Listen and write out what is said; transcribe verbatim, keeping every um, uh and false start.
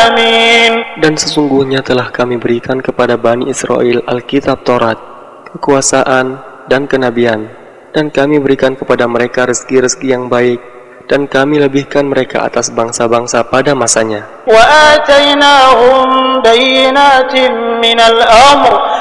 العالمين. Dan sesungguhnya telah kami berikan kepada Bani Israel Alkitab Taurat, kekuasaan dan kenabian, dan kami berikan kepada mereka rezeki-rezeki yang baik, dan kami lebihkan mereka atas bangsa-bangsa pada masanya. وآتيناهم بينات من الأمر